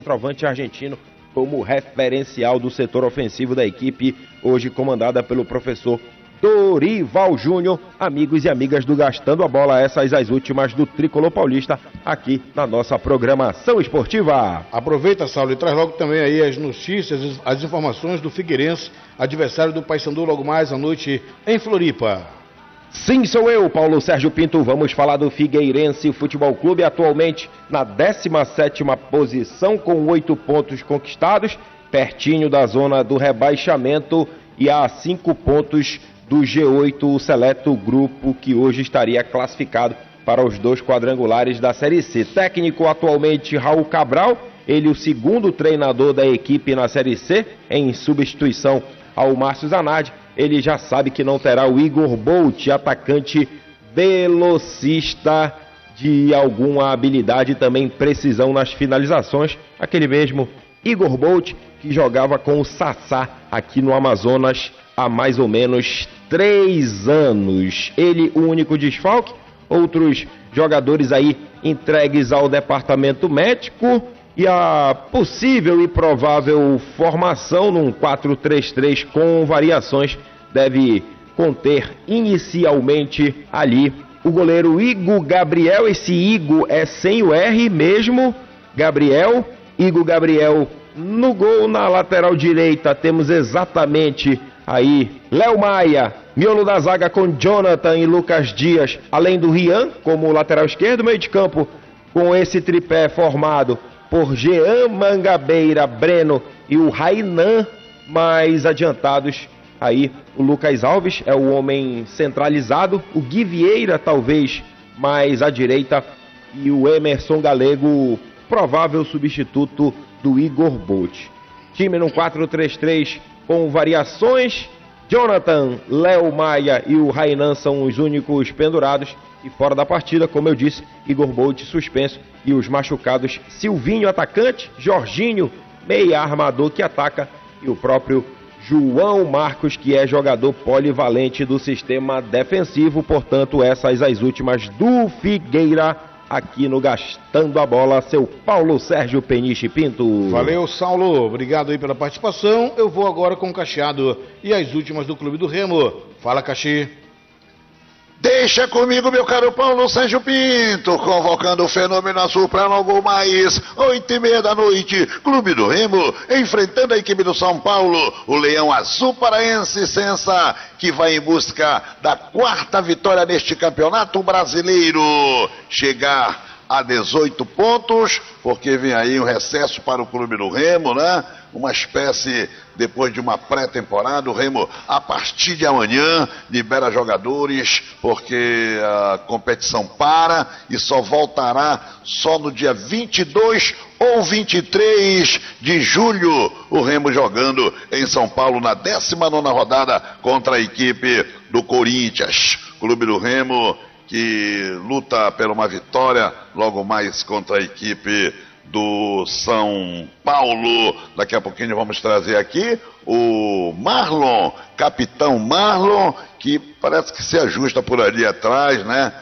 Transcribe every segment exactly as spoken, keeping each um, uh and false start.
centroavante argentino como referencial do setor ofensivo da equipe, hoje comandada pelo professor Dorival Júnior. Amigos e amigas do Gastando a Bola, essas as últimas do Tricolor Paulista aqui na nossa programação esportiva. Aproveita, Saulo, e traz logo também aí as notícias, as informações do Figueirense, adversário do Paysandu logo mais à noite em Floripa. Sim, sou eu, Paulo Sérgio Pinto. Vamos falar do Figueirense Futebol Clube, atualmente na décima sétima posição, com oito pontos conquistados, pertinho da zona do rebaixamento e a cinco pontos do G oito, o seleto grupo que hoje estaria classificado para os dois quadrangulares da Série C. Técnico atualmente Raul Cabral, ele o segundo treinador da equipe na Série C, em substituição ao Márcio Zanardi. Ele já sabe que não terá o Igor Bolt, atacante velocista de alguma habilidade e também precisão nas finalizações. Aquele mesmo Igor Bolt que jogava com o Sassá aqui no Amazonas há mais ou menos três anos. Ele o único desfalque, outros jogadores aí entregues ao departamento médico e a possível e provável formação num quatro três três com variações deve conter inicialmente ali o goleiro Igor Gabriel. Esse Igor é sem o R mesmo, Gabriel, Igor Gabriel no gol. Na lateral direita temos exatamente aí Léo Maia, miolo da zaga com Jonathan e Lucas Dias, além do Rian como lateral esquerdo. Meio de campo com esse tripé formado por Jean Mangabeira, Breno e o Rainan, mais adiantados aí o Lucas Alves, é o homem centralizado, o Gui Vieira talvez mais à direita e o Emerson Galego, provável substituto do Igor Bolt. Time no quatro três três com variações, Jonathan, Léo Maia e o Rainan são os únicos pendurados. E fora da partida, como eu disse, Igor Bolt suspenso e os machucados Silvinho, atacante, Jorginho, meia armador que ataca, e o próprio João Marcos, que é jogador polivalente do sistema defensivo. Portanto, essas as últimas do Figueira aqui no Gastando a Bola, seu Paulo Sérgio Peniche Pinto. Valeu, Saulo, obrigado aí pela participação. Eu vou agora com o Cacheado e as últimas do Clube do Remo. Fala, Caxi. Deixa comigo, meu caro Paulo Sérgio Pinto, convocando o Fenômeno Azul para logo mais, oito e meia da noite, Clube do Remo, enfrentando a equipe do São Paulo, o Leão Azul Paraense Sensa, que vai em busca da quarta vitória neste campeonato brasileiro, chegar a dezoito pontos, porque vem aí um recesso para o Clube do Remo, né? Uma espécie, depois de uma pré-temporada, o Remo, a partir de amanhã, libera jogadores, porque a competição para e só voltará só no dia vinte e dois ou vinte e três de julho, o Remo jogando em São Paulo na décima nona rodada contra a equipe do Corinthians. Clube do Remo que luta por uma vitória logo mais contra a equipe do São Paulo. Daqui a pouquinho vamos trazer aqui o Marlon, capitão Marlon, que parece que se ajusta por ali atrás, né,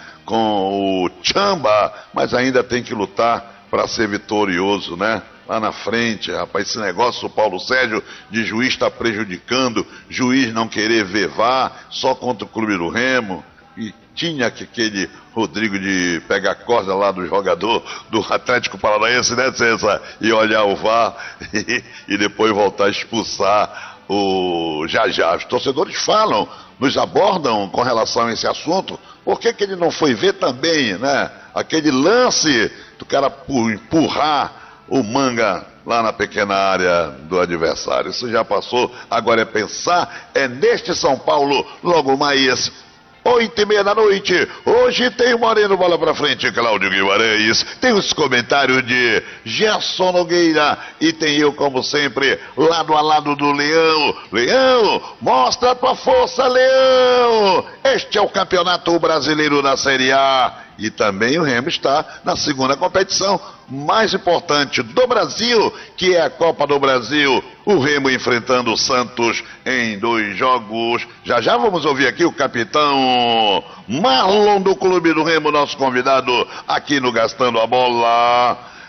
com o Chamba, mas ainda tem que lutar para ser vitorioso, né? Lá na frente, rapaz, esse negócio, o Paulo Sérgio, de juiz está prejudicando, juiz não querer ver V A R, só contra o Clube do Remo. E tinha que aquele Rodrigo de pegar a corda lá do jogador do Atlético Paranaense, né, César? E olhar o V A R e, e depois voltar a expulsar o Jajá. Os torcedores falam, nos abordam com relação a esse assunto. Por que que ele não foi ver também, né? Aquele lance do cara empurrar o Manga lá na pequena área do adversário. Isso já passou, agora é pensar, é neste São Paulo, logo mais oito e meia da noite. Hoje tem o Moreno Bola pra Frente, Cláudio Guimarães, tem os comentários de Gerson Nogueira e tem eu, como sempre, lado a lado do Leão. Leão, mostra a tua força, Leão! Este é o Campeonato Brasileiro da Série A. E também o Remo está na segunda competição mais importante do Brasil, que é a Copa do Brasil. O Remo enfrentando o Santos em dois jogos. Já já vamos ouvir aqui o capitão Marlon do Clube do Remo, nosso convidado aqui no Gastando a Bola.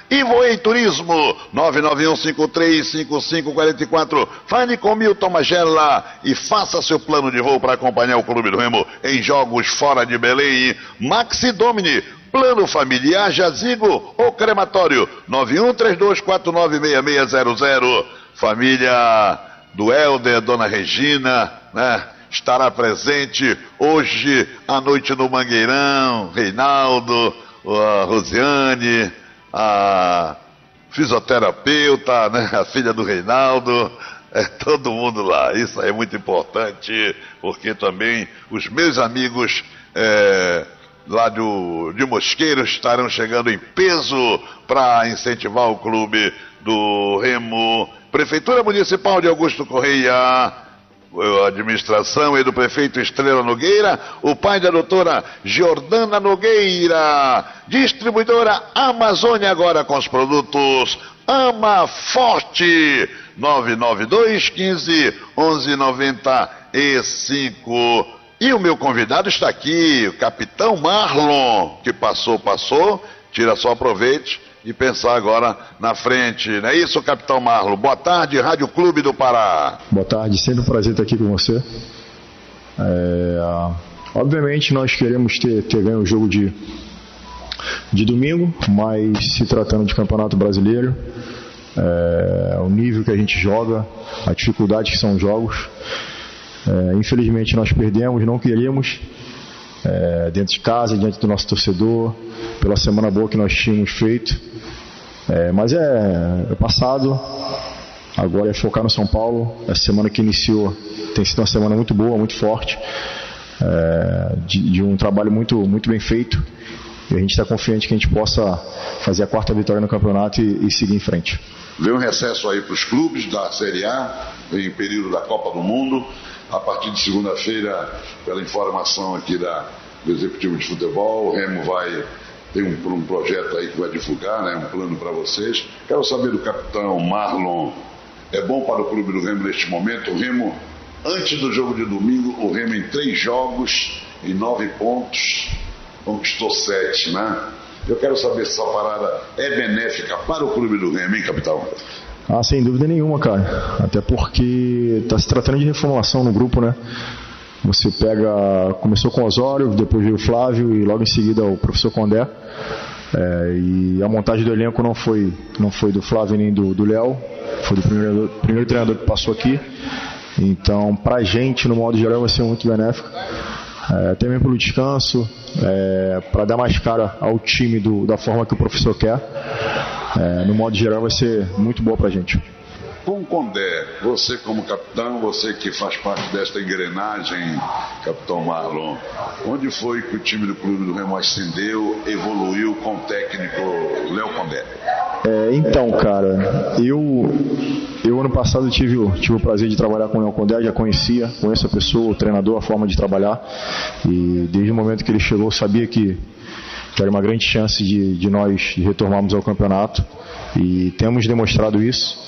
Ivoei Turismo, nove nove um cinco três cinco cinco quatro quatro. Fale com Milton Magela e faça seu plano de voo para acompanhar o Clube do Remo em jogos fora de Belém. Maxi Domini, plano familiar, jazigo ou crematório, nove um três dois quatro nove seis seis zero zero. Família do Helder, Dona Regina, né? Estará presente hoje à noite no Mangueirão, Reinaldo, a Rosiane, a fisioterapeuta, né? A filha do Reinaldo, é todo mundo lá. Isso aí é muito importante, porque também os meus amigos é, lá do, de Mosqueiro estarão chegando em peso para incentivar o Clube do Remo. Prefeitura Municipal de Augusto Correia, a administração e do prefeito Estrela Nogueira, o pai da doutora Jordana Nogueira, distribuidora Amazônia agora com os produtos Ama Forte, nove nove dois um cinco onze noventa e cinco. E o meu convidado está aqui, o capitão Marlon, que passou, passou, tira só proveito e pensar agora na frente, não é isso, capitão Marlon? Boa tarde, Rádio Clube do Pará. Boa tarde, sempre um prazer estar aqui com você. É, obviamente nós queremos ter, ter ganho o jogo de, de domingo, mas se tratando de Campeonato Brasileiro, é, o nível que a gente joga, a dificuldade que são os jogos, é, infelizmente nós perdemos, não queríamos, é, dentro de casa, diante do nosso torcedor, pela semana boa que nós tínhamos feito. É, mas é, é passado, agora é focar no São Paulo. Essa semana que iniciou tem sido uma semana muito boa, muito forte, é, de, de um trabalho muito, muito bem feito, e a gente está confiante que a gente possa fazer a quarta vitória no campeonato e, e seguir em frente. Vem um recesso aí para os clubes da Série A, em período da Copa do Mundo. A partir de segunda-feira, pela informação aqui da, do Executivo de Futebol, o Remo vai tem um, um projeto aí que vai divulgar, né, um plano para vocês. Quero saber do capitão Marlon, é bom para o Clube do Remo neste momento? O Remo, antes do jogo de domingo, o Remo em três jogos, em nove pontos, conquistou sete, né? Eu quero saber se essa parada é benéfica para o Clube do Remo, hein, capitão? Ah, sem dúvida nenhuma, cara. Até porque está se tratando de reformulação no grupo, né? Você pega, começou com o Osório, depois veio o Flávio e logo em seguida o professor Condé. É, e a montagem do elenco não foi, não foi do Flávio nem do Léo, foi do primeiro, primeiro treinador que passou aqui. Então, pra gente, no modo geral, vai ser muito benéfico. É, também pelo descanso, é, para dar mais cara ao time do, da forma que o professor quer. É, no modo geral, vai ser muito boa pra gente. Com Condé, você como capitão, você que faz parte desta engrenagem, capitão Marlon, onde foi que o time do Clube do Remo ascendeu, evoluiu com o técnico Léo Condé? É, então, cara, eu, eu ano passado tive, tive o prazer de trabalhar com o Léo Condé, já conhecia, conheço a pessoa, o treinador, a forma de trabalhar, e desde o momento que ele chegou eu sabia que, que era uma grande chance de, de nós retornarmos ao campeonato, e temos demonstrado isso.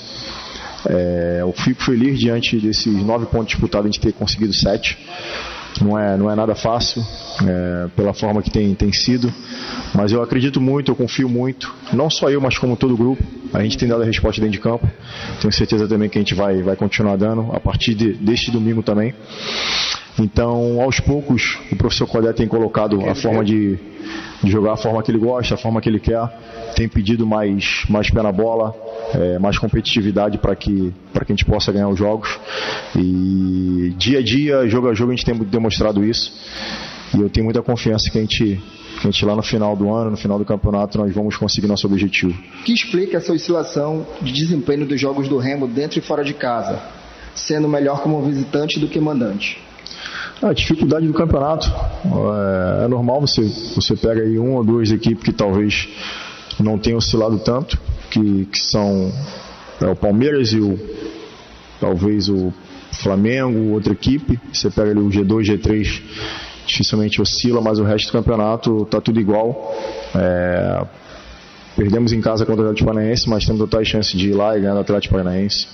É, eu fico feliz diante desses nove pontos disputados, a gente ter conseguido sete. Não é, não é nada fácil, é, pela forma que tem, tem sido, mas eu acredito muito, eu confio muito, não só eu, mas como todo o grupo. A gente tem dado a resposta dentro de campo, tenho certeza também que a gente vai, vai continuar dando a partir de, deste domingo também. Então, aos poucos, o professor Condé tem colocado a forma de, de jogar, a forma que ele gosta, a forma que ele quer, tem pedido mais, mais pé na bola, é, mais competitividade para que, para que a gente possa ganhar os jogos. E dia a dia, jogo a jogo, a gente tem demonstrado isso. E eu tenho muita confiança que a gente, que a gente lá no final do ano, no final do campeonato, nós vamos conseguir nosso objetivo. O que explica essa oscilação de desempenho dos jogos do Remo dentro e fora de casa, sendo melhor como visitante do que mandante? A dificuldade do campeonato. É, é normal, você, você pega aí uma ou duas equipes que talvez não tenham oscilado tanto, que, que são é, o Palmeiras e o talvez o Flamengo, outra equipe. Você pega ali o G dois, G três, dificilmente oscila, mas o resto do campeonato está tudo igual. É, perdemos em casa contra o Atlético Paranaense, mas temos totais chances de ir lá e ganhar o Atlético Paranaense.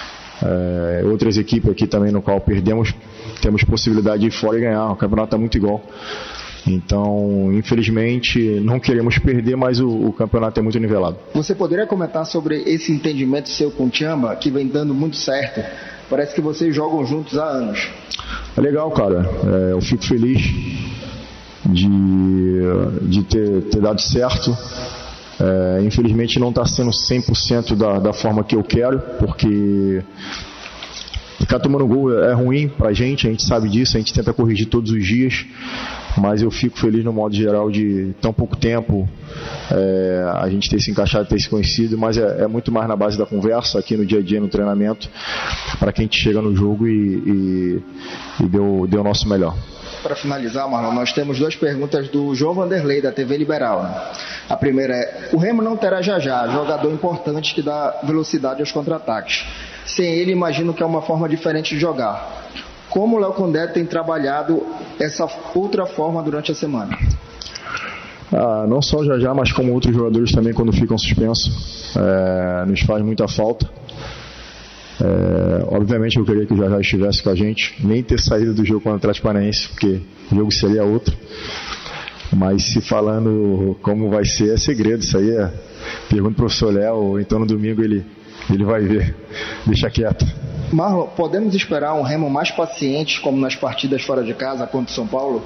É, outras equipes aqui também no qual perdemos, temos possibilidade de ir fora e ganhar. O campeonato está muito igual. Então, infelizmente, não queremos perder, mas o, o campeonato é muito nivelado. Você poderia comentar sobre esse entendimento seu com o Tchamba, que vem dando muito certo? Parece que vocês jogam juntos há anos. É legal, cara. É, eu fico feliz de, de ter, ter dado certo. É, infelizmente não está sendo cem por cento da, da forma que eu quero, porque ficar tomando gol é ruim pra gente, a gente sabe disso, a gente tenta corrigir todos os dias, mas eu fico feliz no modo geral de tão pouco tempo é, a gente ter se encaixado, ter se conhecido, mas é, é muito mais na base da conversa, aqui no dia a dia, no treinamento, para que a gente chega no jogo e, e, e deu, deu o nosso melhor. Para finalizar, Marlon, nós temos duas perguntas do João Vanderlei, da T V Liberal. Né? A primeira é: o Remo não terá Jajá, jogador importante que dá velocidade aos contra-ataques. Sem ele, imagino que é uma forma diferente de jogar. Como o Léo Condé tem trabalhado essa outra forma durante a semana? Ah, não só o Jajá, mas como outros jogadores também, quando ficam suspensos, é, nos faz muita falta. É, obviamente eu queria que o Jajá estivesse com a gente, nem ter saído do jogo contra o Atlético Paranaense, porque o jogo seria outro. Mas se falando como vai ser, é segredo. Isso aí é pergunta pro professor Léo, então no domingo ele, ele vai ver. Deixa quieto. Marlon, podemos esperar um Remo mais paciente, como nas partidas fora de casa contra o São Paulo?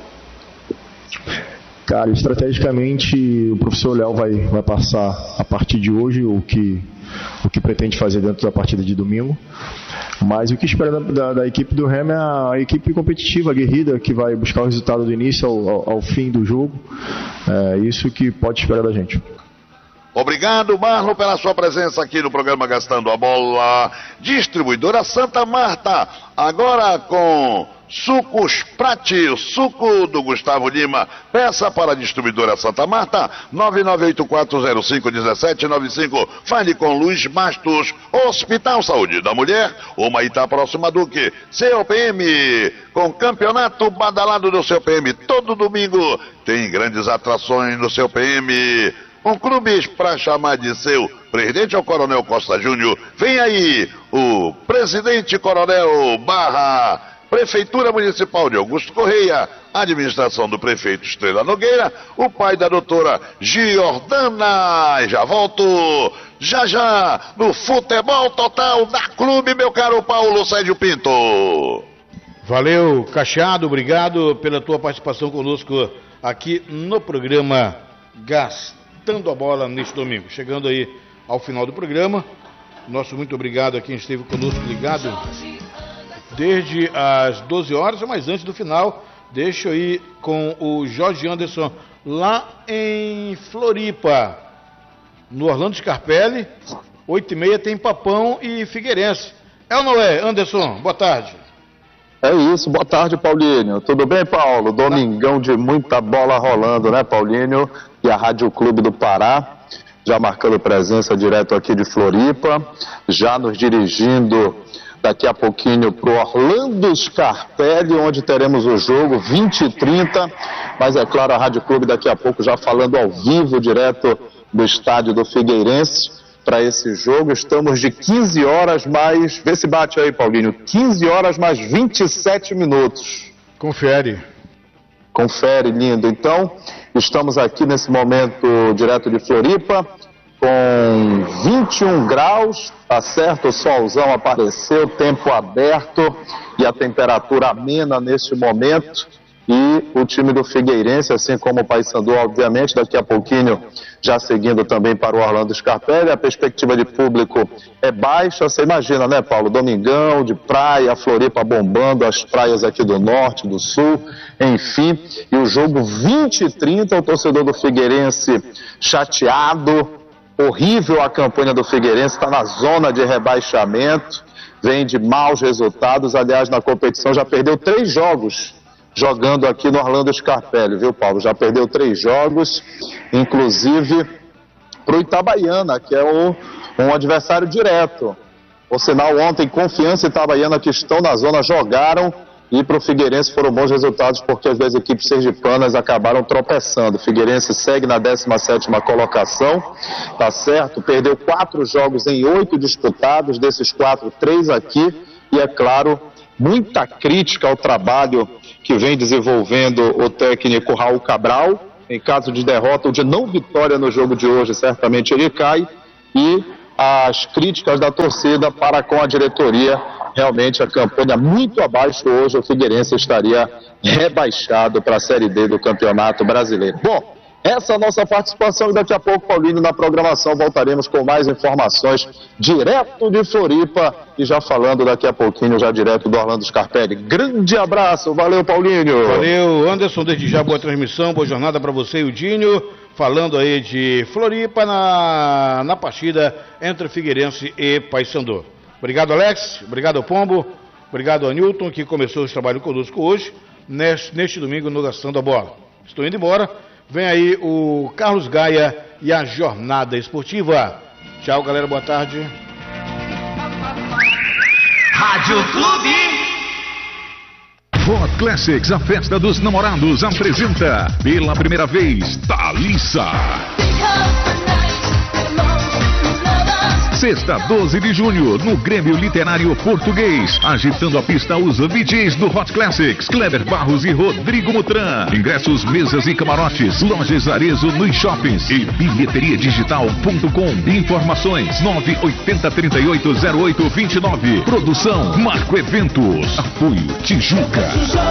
Cara, estrategicamente o professor Léo vai, vai passar a partir de hoje o que, o que pretende fazer dentro da partida de domingo. Mas o que espera da, da, da equipe do Remo é a, a equipe competitiva, aguerrida, que vai buscar o resultado do início ao, ao, ao fim do jogo. É isso que pode esperar da gente. Obrigado, Marlon, pela sua presença aqui no programa Gastando a Bola. Distribuidora Santa Marta, agora com Sucos Prati, o suco do Gustavo Lima. Peça para a Distribuidora Santa Marta, nove nove oito quatro zero cinco um sete nove cinco. Fale com Luiz Bastos. Hospital Saúde da Mulher, uma Itá próxima a Duque. C O P M, com campeonato badalado do C O P M. Todo domingo tem grandes atrações no C O P M. Com clubes para chamar de seu. Presidente é o Coronel Costa Júnior. Vem aí o Presidente Coronel barra Prefeitura Municipal de Augusto Correia, administração do prefeito Estrela Nogueira, o pai da doutora Giordana. Já volto já já no Futebol Total da Clube, meu caro Paulo Sérgio Pinto. Valeu, Cachado, obrigado pela tua participação conosco aqui no programa Gastando a Bola neste domingo. Chegando aí ao final do programa, nosso muito obrigado a quem esteve conosco ligado desde as doze horas, mas antes do final, deixa eu ir com o Jorge Anderson, lá em Floripa, no Orlando Scarpelli, oito e meia tem Papão e Figueirense. É ou não é, Anderson? Boa tarde. É isso, boa tarde, Paulinho. Tudo bem, Paulo? Domingão de muita bola rolando, né, Paulinho? E a Rádio Clube do Pará, já marcando presença direto aqui de Floripa, já nos dirigindo daqui a pouquinho para o Orlando Scarpelli, onde teremos o jogo vinte e trinta, mas é claro, a Rádio Clube daqui a pouco já falando ao vivo, direto do estádio do Figueirense, para esse jogo. Estamos de quinze horas mais, vê se bate aí, Paulinho, quinze horas mais vinte e sete minutos. Confere. Confere, lindo. Então, estamos aqui nesse momento direto de Floripa, com vinte e um graus, tá certo? O solzão apareceu, tempo aberto e a temperatura amena neste momento. E o time do Figueirense, assim como o Paysandu, obviamente, daqui a pouquinho já seguindo também para o Orlando Scarpelli. A perspectiva de público é baixa, você imagina, né, Paulo? Domingão, de praia, Floripa bombando, as praias aqui do norte, do sul, enfim. E o jogo vinte e trinta, o torcedor do Figueirense chateado, horrível a campanha do Figueirense, está na zona de rebaixamento, vem de maus resultados, aliás, na competição já perdeu três jogos jogando aqui no Orlando Scarpelli, viu, Paulo? Já perdeu três jogos, inclusive para o Itabaiana, que é o, um adversário direto. Por sinal, ontem, Confiança e Itabaiana, que estão na zona, jogaram, e para o Figueirense foram bons resultados, porque as duas equipes sergipanas acabaram tropeçando. O Figueirense segue na décima sétima colocação, tá certo? Perdeu quatro jogos em oito disputados, desses quatro, três aqui, e é claro, muita crítica ao trabalho que vem desenvolvendo o técnico Raul Cabral. Em caso de derrota ou de não vitória no jogo de hoje, certamente ele cai. E as críticas da torcida para com a diretoria, realmente a campanha muito abaixo hoje, o Figueirense estaria rebaixado para a Série D do Campeonato Brasileiro. Bom, essa é a nossa participação e daqui a pouco, Paulinho, na programação voltaremos com mais informações direto de Floripa e já falando daqui a pouquinho, já direto do Orlando Scarpelli. Grande abraço, valeu, Paulinho. Valeu, Anderson, desde já boa transmissão, boa jornada para você e o Dinho, falando aí de Floripa na, na partida entre Figueirense e Paysandu. Obrigado, Alex, obrigado, Pombo, obrigado a Newton, que começou esse trabalho conosco hoje, neste, neste domingo no Gastando a Bola. Estou indo embora. Vem aí o Carlos Gaia e a Jornada Esportiva. Tchau, galera, boa tarde. Rádio Clube. Hot Classics, a festa dos namorados, apresenta pela primeira vez Thalissa. Sexta, doze de junho, no Grêmio Literário Português. Agitando a pista os V Js do Hot Classics, Kleber Barros e Rodrigo Mutran. Ingressos, mesas e camarotes, lojas Arezo nos shoppings e bilheteria digital ponto com. Informações nove oito zero, três oito zero oito, dois nove. Produção Marco Eventos. Apoio Tijuca.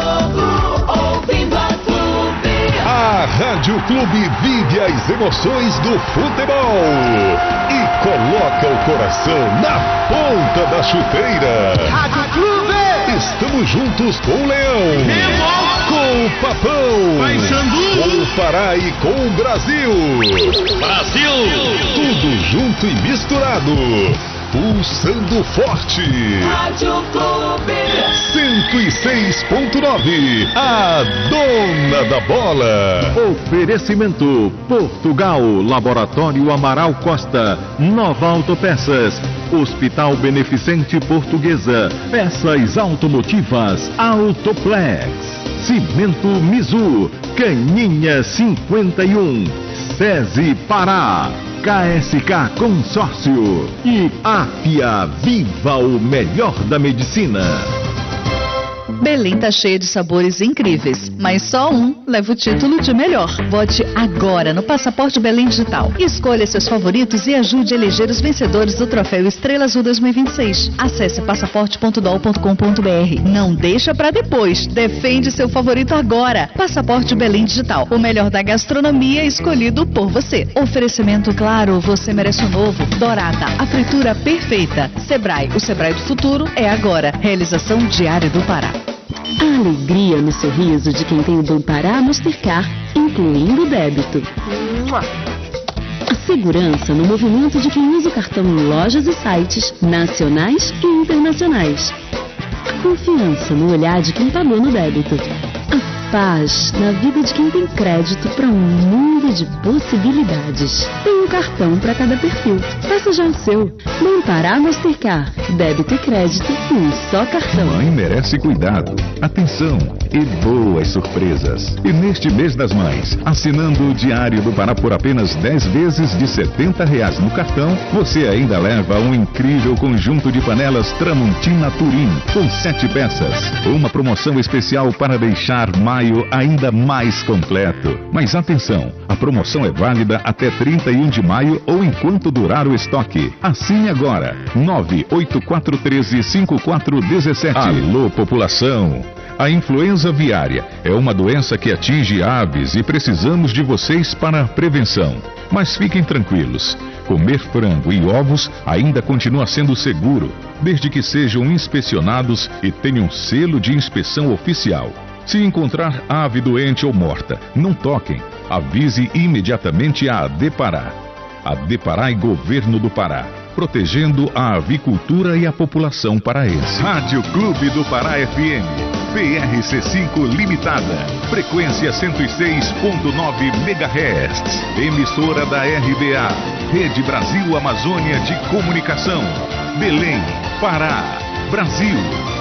A Rádio Clube vive as emoções do futebol e coloca o coração na ponta da chuteira. Rádio Clube! Estamos juntos com o Leão, com o Papão, Paysandu, com o Pará e com o Brasil. Brasil! Tudo junto e misturado. Pulsando forte. Rádio Clube cento e seis ponto nove, a dona da bola. Oferecimento Portugal, Laboratório Amaral Costa, Nova Autopeças, Hospital Beneficente Portuguesa, Peças Automotivas Autoplex, Cimento Mizu, Caninha cinquenta e um, SESI Pará, K S K Consórcio e Apia, viva o melhor da medicina. Belém tá cheia de sabores incríveis, mas só um leva o título de melhor. Vote agora no Passaporte Belém Digital. Escolha seus favoritos e ajude a eleger os vencedores do Troféu Estrela Azul dois mil e vinte e seis. Acesse passaporte ponto dol ponto com ponto br. Não deixa pra depois. Defende seu favorito agora. Passaporte Belém Digital. O melhor da gastronomia escolhido por você. Oferecimento claro, você merece o novo. Dorada, a fritura perfeita. Sebrae, o Sebrae do futuro é agora. Realização Diário do Pará. A alegria no sorriso de quem tem o Dom Pará Mastercard, incluindo o débito. A segurança no movimento de quem usa o cartão em lojas e sites nacionais e internacionais. A confiança no olhar de quem pagou no débito. A paz na vida de quem tem crédito para um mundo de possibilidades. Tem um cartão para cada perfil. Peça já o seu. Dom Pará Mastercard. Débito e crédito em um só cartão. Mãe merece cuidado, atenção e boas surpresas. E neste mês das mães, assinando o Diário do Pará por apenas dez vezes de setenta reais no cartão, você ainda leva um incrível conjunto de panelas Tramontina Turim com sete peças. Uma promoção especial para deixar maio ainda mais completo. Mas atenção, a promoção é válida até trinta e um de maio ou enquanto durar o estoque. Assine agora, nove oito quatro um três cinco quatro um sete. Alô, população! A influenza aviária é uma doença que atinge aves e precisamos de vocês para a prevenção. Mas fiquem tranquilos, comer frango e ovos ainda continua sendo seguro, desde que sejam inspecionados e tenham selo de inspeção oficial. Se encontrar ave doente ou morta, não toquem. Avise imediatamente a Adepará. Adepará e Governo do Pará, protegendo a avicultura e a população paraense. Rádio Clube do Pará F M, P R C cinco Limitada, frequência cento e seis ponto nove megahertz, emissora da R B A, Rede Brasil Amazônia de Comunicação, Belém, Pará, Brasil.